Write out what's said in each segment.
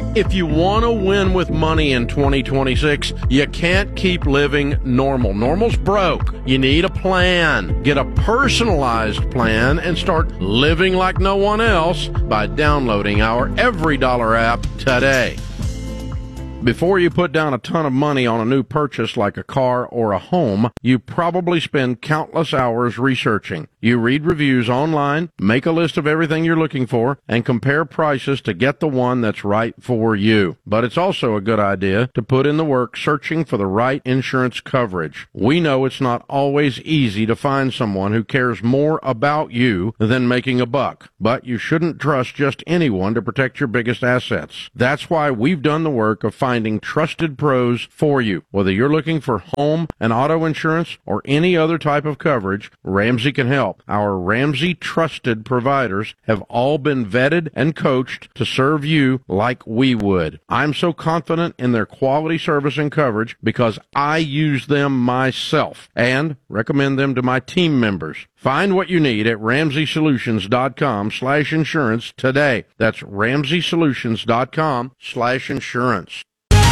If you want to win with money in 2026, you can't keep living normal. Normal's broke. You need a plan. Get a personalized plan and start living like no one else by downloading our Every Dollar app today. Before you put down a ton of money on a new purchase like a car or a home, you probably spend countless hours researching. You read reviews online, make a list of everything you're looking for, and compare prices to get the one that's right for you. But it's also a good idea to put in the work searching for the right insurance coverage. We know it's not always easy to find someone who cares more about you than making a buck, but you shouldn't trust just anyone to protect your biggest assets. That's why we've done the work of finding trusted pros for you. Whether you're looking for home and auto insurance or any other type of coverage, Ramsey can help. Our Ramsey trusted providers have all been vetted and coached to serve you like we would. I'm so confident in their quality service and coverage because I use them myself and recommend them to my team members. Find what you need at RamseySolutions.com/insurance today. That's RamseySolutions.com/insurance.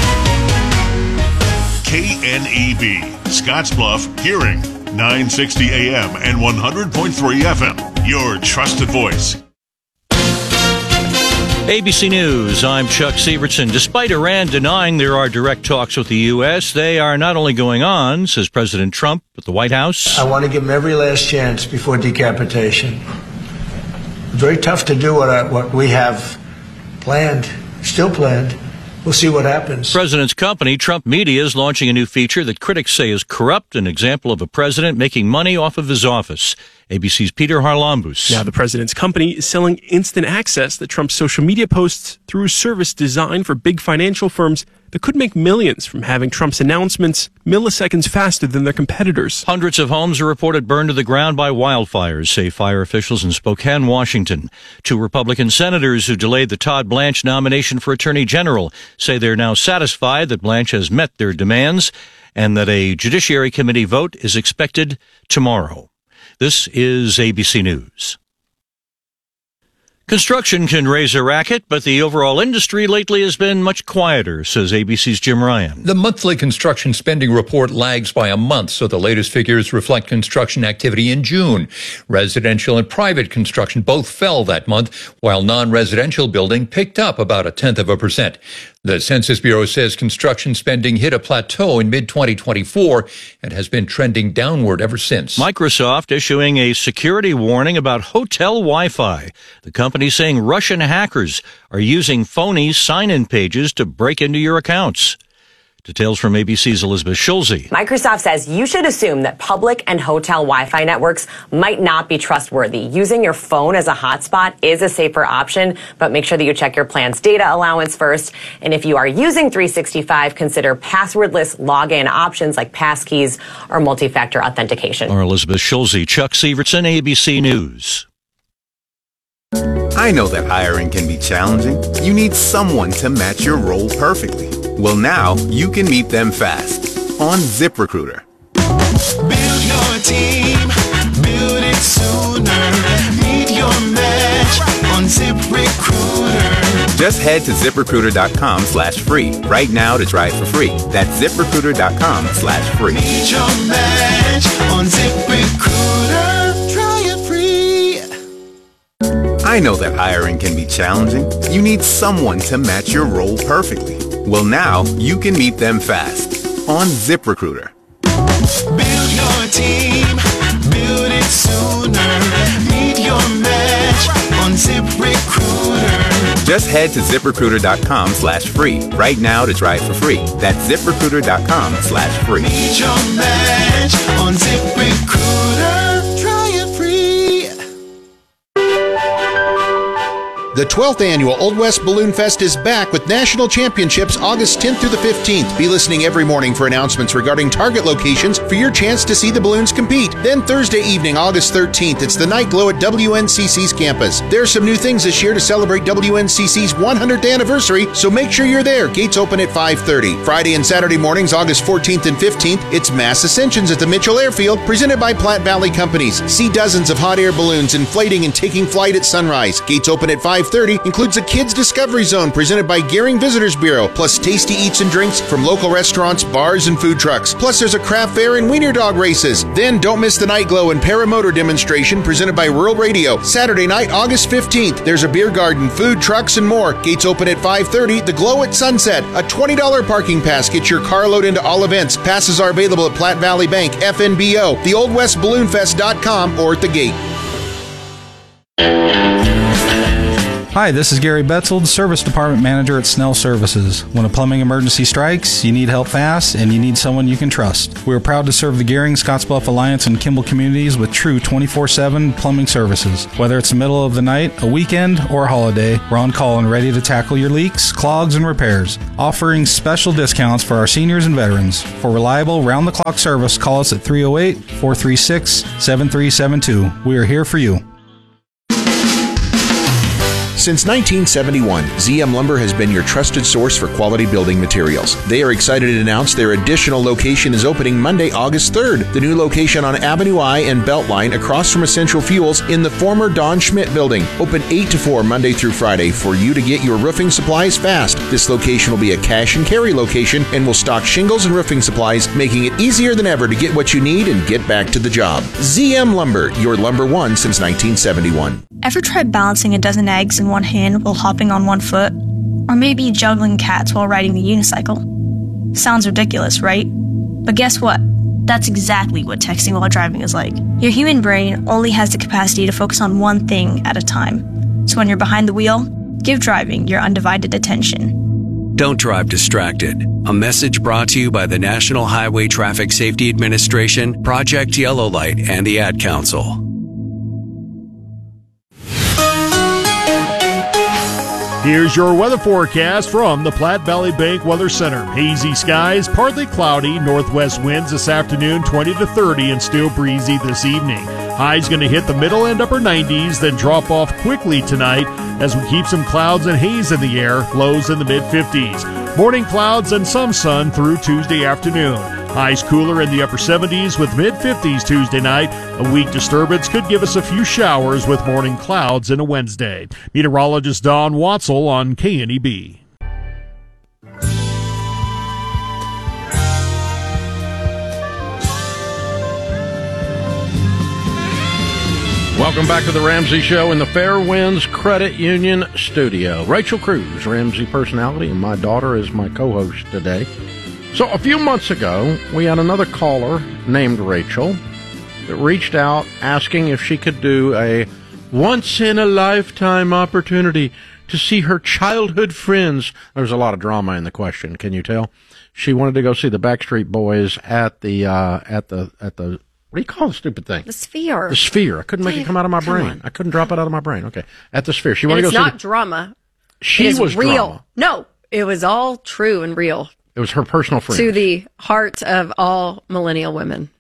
KNEB, Scottsbluff, Hearing, 960 AM and 100.3 FM. Your trusted voice. ABC News, I'm Chuck Severson. Despite Iran denying there are direct talks with the U.S., they are not only going on, says President Trump at the White House. I want to give them every last chance before decapitation. Very tough to do what we have planned, still planned. We'll see what happens. President's company, Trump Media, is launching a new feature that critics say is corrupt, an example of a president making money off of his office. ABC's Peter Harlambous. Now the president's company is selling instant access to Trump's social media posts through a service designed for big financial firms that could make millions from having Trump's announcements milliseconds faster than their competitors. Hundreds of homes are reported burned to the ground by wildfires, say fire officials in Spokane, Washington. Two Republican senators who delayed the Todd Blanche nomination for Attorney General say they're now satisfied that Blanche has met their demands and that a Judiciary Committee vote is expected tomorrow. This is ABC News. Construction can raise a racket, but the overall industry lately has been much quieter, says ABC's Jim Ryan. The monthly construction spending report lags by a month, so the latest figures reflect construction activity in June. Residential and private construction both fell that month, while non-residential building picked up about 0.1%. The Census Bureau says construction spending hit a plateau in mid-2024 and has been trending downward ever since. Microsoft issuing a security warning about hotel Wi-Fi. The company saying Russian hackers are using phony sign-in pages to break into your accounts. Details from ABC's Elizabeth Schulze. Microsoft says you should assume that public and hotel Wi-Fi networks might not be trustworthy. Using your phone as a hotspot is a safer option, but make sure that you check your plan's data allowance first. And if you are using 365, consider passwordless login options like passkeys or multi-factor authentication. Our Elizabeth Schulze, Chuck Severson, ABC News. I know that hiring can be challenging. You need someone to match your role perfectly. Well, now you can meet them fast on ZipRecruiter. Build your team, build it sooner. Meet your match on ZipRecruiter. Just head to ZipRecruiter.com/free right now to try it for free. That's ZipRecruiter.com/free. Meet your match on ZipRecruiter. Try it free. I know that hiring can be challenging. You need someone to match your role perfectly. Well, now you can meet them fast on ZipRecruiter. Build your team, build it sooner. Meet your match on ZipRecruiter. Just head to ZipRecruiter.com/free right now to try it for free. That's ZipRecruiter.com/free. Meet your match on ZipRecruiter. Try it free. The 12th annual Old West Balloon Fest is back with national championships August 10th through the 15th. Be listening every morning for announcements regarding target locations for your chance to see the balloons compete. Then Thursday evening, August 13th, it's the Night Glow at WNCC's campus. There's some new things this year to celebrate WNCC's 100th anniversary, so make sure you're there. Gates open at 5:30. Friday and Saturday mornings, August 14th and 15th, it's Mass Ascensions at the Mitchell Airfield, presented by Platte Valley Companies. See dozens of hot air balloons inflating and taking flight at sunrise. Gates open at 5:30. 5:30 includes a Kids Discovery Zone presented by Gearing Visitors Bureau, plus tasty eats and drinks from local restaurants, bars, and food trucks. Plus, there's a craft fair and wiener dog races. Then don't miss the Night Glow and Paramotor demonstration presented by Rural Radio. Saturday night, August 15th. There's a beer garden, food trucks, and more. Gates open at 5:30. The Glow at sunset. A $20 parking pass gets your car load into all events. Passes are available at Platte Valley Bank, FNBO, the Old West BalloonFest.com, or at the gate. Hi, this is Gary Betzold, Service Department Manager at Snell Services. When a plumbing emergency strikes, you need help fast, and you need someone you can trust. We are proud to serve the Gearing, Scottsbluff Alliance, and Kimball communities with true 24/7 plumbing services. Whether it's the middle of the night, a weekend, or a holiday, we're on call and ready to tackle your leaks, clogs, and repairs. Offering special discounts for our seniors and veterans. For reliable, round-the-clock service, call us at 308-436-7372. We are here for you. Since 1971, ZM Lumber has been your trusted source for quality building materials. They are excited to announce their additional location is opening Monday, August 3rd. The new location on Avenue I and Beltline across from Essential Fuels in the former Don Schmidt building. Open 8 to 4 Monday through Friday for you to get your roofing supplies fast. This location will be a cash and carry location and will stock shingles and roofing supplies, making it easier than ever to get what you need and get back to the job. ZM Lumber, your lumber one since 1971. Ever tried balancing a dozen eggs in one hand while hopping on one foot? Or maybe juggling cats while riding the unicycle? Sounds ridiculous, right? But guess what? That's exactly what texting while driving is like. Your human brain only has the capacity to focus on one thing at a time. So when you're behind the wheel, give driving your undivided attention. Don't drive distracted. A message brought to you by the National Highway Traffic Safety Administration, Project Yellow Light, and the Ad Council. Here's your weather forecast from the Platte Valley Bank Weather Center. Hazy skies, partly cloudy, northwest winds this afternoon 20 to 30 and still breezy this evening. High's going to hit the middle and upper 90s, then drop off quickly tonight as we keep some clouds and haze in the air, lows in the mid-50s. Morning clouds and some sun through Tuesday afternoon. Highs cooler in the upper 70s with mid-50s Tuesday night. A weak disturbance could give us a few showers with morning clouds in a Wednesday. Meteorologist Don Watzel on KNEB. Welcome back to the Ramsey Show in the Fairwinds Credit Union studio. Rachel Cruz, Ramsey personality, and my daughter is my co-host today. So a few months ago, we had another caller named Rachel that reached out asking if she could do a once-in-a-lifetime opportunity to see her childhood friends. There's a lot of drama in the question, can you tell? She wanted to go see the Backstreet Boys at the what do you call the stupid thing? The Sphere. The Sphere. I couldn't make it come out of my brain. I couldn't drop it out of my brain. Okay. At the Sphere. She wanted to go see. It's not drama. She was real. Drama. No, it was all true and real. It was her personal friend. To the heart of all millennial women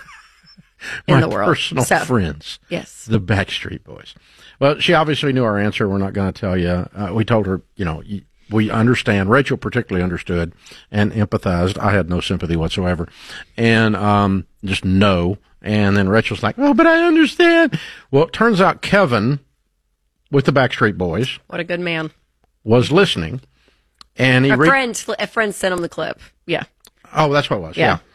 in the world. Personal friends. Yes. The Backstreet Boys. Well, she obviously knew our answer. We're not going to tell you. We told her, we understand. Rachel particularly understood and empathized. I had no sympathy whatsoever. And just no. And then Rachel's like, oh, but I understand. Well, it turns out Kevin with the Backstreet Boys. What a good man. Was listening. And he a friend sent him the clip. Yeah. Oh, that's what it was. Yeah.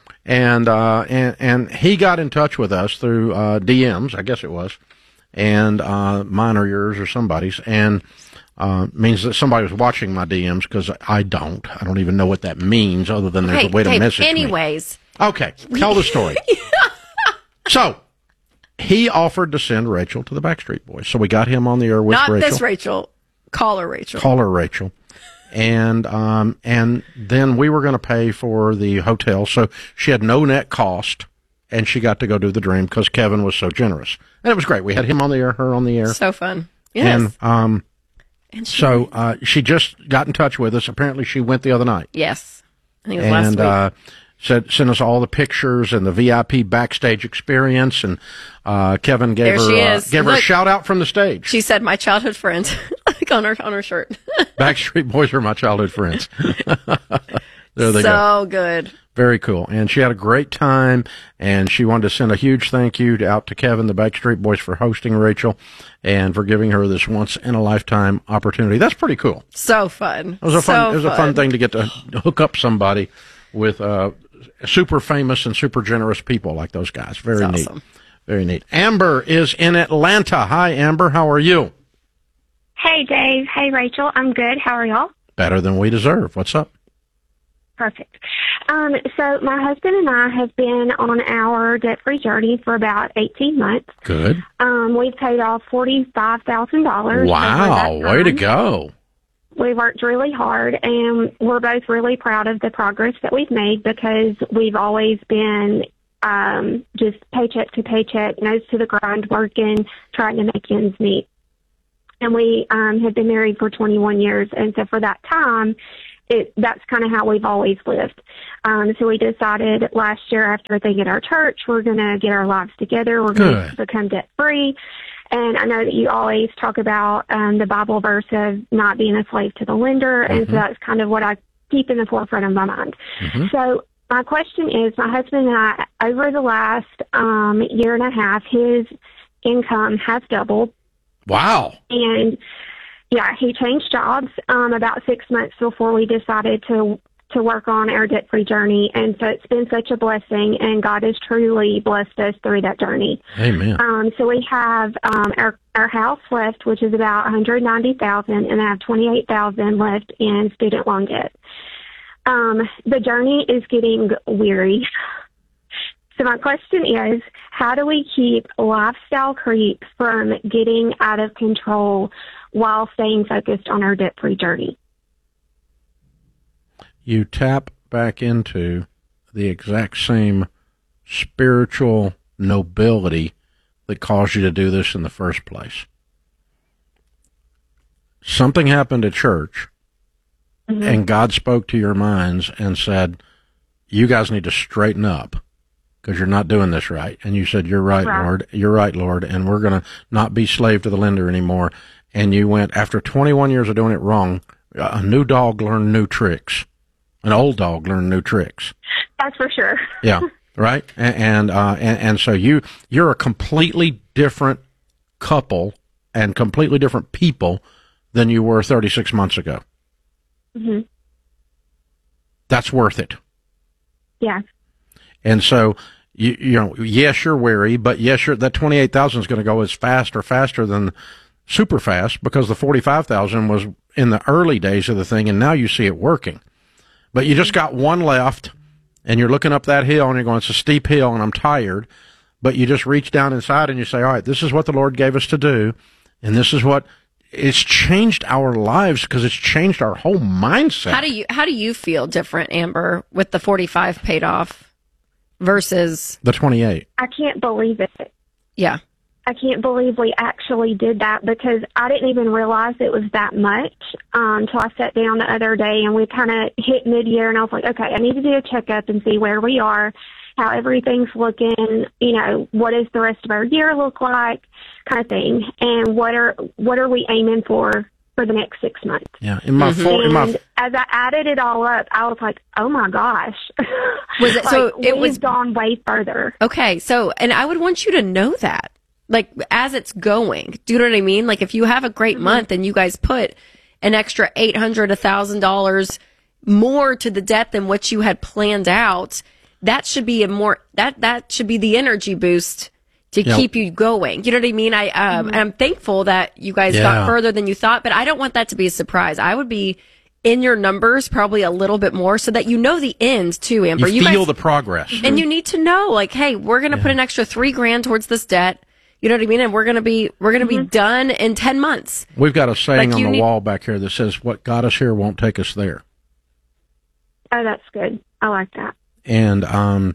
And he got in touch with us through DMs, I guess it was. And mine or yours or somebody's. And means that somebody was watching my DMs because I don't even know what that means other than there's a way to message anyways. me. Okay. Tell the story. So, he offered to send Rachel to the Backstreet Boys. So we got him on the air with Rachel. Not this Rachel. Caller Rachel. Caller Rachel. And then we were going to pay for the hotel. So she had no net cost, and she got to go do the dream because Kevin was so generous. And it was great. We had him on the air, her on the air. So fun. Yes. And she just got in touch with us. Apparently she went the other night. Yes. I think it was last week. Sent us all the pictures and the VIP backstage experience, and Kevin gave her a shout out from the stage. She said, "My childhood friends," like on her shirt. Backstreet Boys are my childhood friends. There they go. go. So good. Very cool. And she had a great time, and she wanted to send a huge thank you out to Kevin, the Backstreet Boys, for hosting Rachel and for giving her this once-in-a-lifetime opportunity. That's pretty cool. So fun. It was a fun thing to get to hook up somebody with super famous and super generous people like those guys. Very neat. Awesome. Very neat. Amber is in Atlanta. Hi, Amber. How are you? Hey, Dave. Hey, Rachel. I'm good. How are y'all? Better than we deserve. What's up? Perfect. So my husband and I have been on our debt-free journey for about 18 months. Good. We've paid off $45,000. Wow, way to go. We worked really hard, and we're both really proud of the progress that we've made because we've always been just paycheck to paycheck, nose to the grind, working, trying to make ends meet. And we have been married for 21 years, and so for that time, that's kind of how we've always lived. So we decided last year after a thing at our church, we're going to get our lives together. We're going to become debt-free. And I know that you always talk about the Bible verse of not being a slave to the lender, and so that's kind of what I keep in the forefront of my mind. So my question is, my husband and I, over the last year and a half, his income has doubled. Wow. And yeah, he changed jobs about 6 months before we decided to work on our debt-free journey. And so it's been such a blessing, and God has truly blessed us through that journey. Amen. So we have our house left, which is about $190,000, and I have $28,000 left in student loan debt. The journey is getting weary. So my question is, how do we keep lifestyle creep from getting out of control while staying focused on our debt-free journey? You tap back into the exact same spiritual nobility that caused you to do this in the first place. Something happened at church, and God spoke to your minds and said, you guys need to straighten up because you're not doing this right. And you said, you're right, Lord. You're right, Lord. And we're going to not be slave to the lender anymore. And you went, after 21 years of doing it wrong, a new dog learned new tricks. An old dog learned new tricks. That's for sure. Yeah, right? And so you're a completely different couple and completely different people than you were 36 months ago. That's worth it. Yeah. And so, you know, yes, you're weary, but yes, that 28,000 is going to go as fast or faster than super fast because the 45,000 was in the early days of the thing, and now you see it working. But you just got one left, and you're looking up that hill, and you're going, it's a steep hill, and I'm tired. But you just reach down inside, and you say, all right, this is what the Lord gave us to do, and this is what it's changed our lives because it's changed our whole mindset. How do you feel different, Amber, with the 45 paid off versus the 28? I can't believe it. Yeah. I can't believe we actually did that because I didn't even realize it was that much until I sat down the other day and we kind of hit mid-year and I was like, okay, I need to do a checkup and see where we are, how everything's looking, you know, what does the rest of our year look like, kind of thing, and what are we aiming for the next 6 months. Yeah, as I added it all up, I was like, "Oh my gosh!" Was it so? It was gone way further. Okay, so and I would want you to know that, like as it's going. Do you know what I mean? Like if you have a great month and you guys put an extra $800, $1,000 more to the debt than what you had planned out, that should be that should be the energy boost to keep you going. You know what I mean? I'm thankful that you guys got further than you thought, but I don't want that to be a surprise. I would be in your numbers probably a little bit more so that you know the end too, Amber. You feel the progress. And you need to know, like, hey, we're going to put an extra $3,000 towards this debt. You know what I mean? And we're going to be done in 10 months. We've got a saying on the wall back here that says, what got us here won't take us there. Oh, that's good. I like that. And,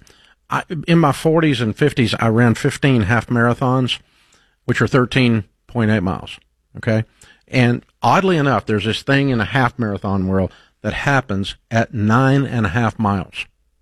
in my 40s and 50s, I ran 15 half marathons, which are 13.8 miles. Okay. And oddly enough, there's this thing in the half marathon world that happens at 9.5 miles.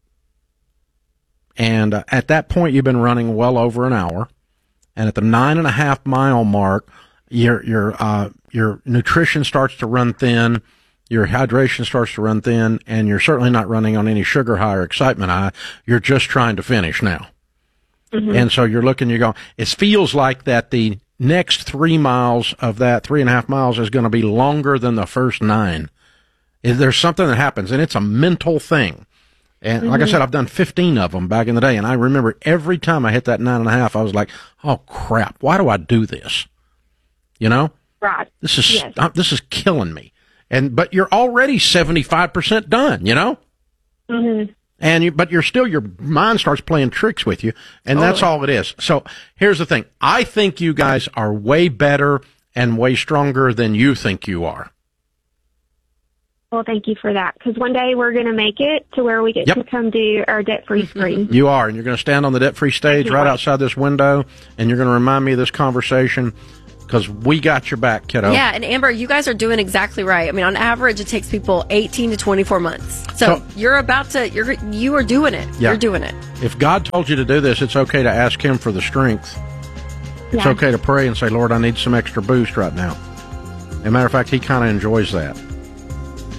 And at that point, you've been running well over an hour. And at the 9.5 mile mark, your nutrition starts to run thin. your hydration starts to run thin, and you're certainly not running on any sugar high or excitement high. You're just trying to finish now. Mm-hmm. And so you're looking, you're going, it feels like that the next 3 miles of that 3.5 miles is going to be longer than the first 9. There's something that happens, and it's a mental thing. And like I said, I've done 15 of them back in the day, and I remember every time I hit that 9.5, I was like, oh, crap, why do I do this? You know? Right. This is killing me. But you're already 75% done, you know? Mm-hmm. But your mind starts playing tricks with you, and that's all it is. So here's the thing. I think you guys are way better and way stronger than you think you are. Well, thank you for that, because one day we're going to make it to where we get to come do our debt-free screen. You are, and you're going to stand on the debt-free stage right outside this window, and you're going to remind me of this conversation, because we got your back, kiddo. Yeah, and Amber, you guys are doing exactly right. I mean, on average, it takes people 18 to 24 months. So you are doing it. Yeah. You're doing it. If God told you to do this, it's okay to ask Him for the strength. It's okay to pray and say, Lord, I need some extra boost right now. As a matter of fact, He kind of enjoys that.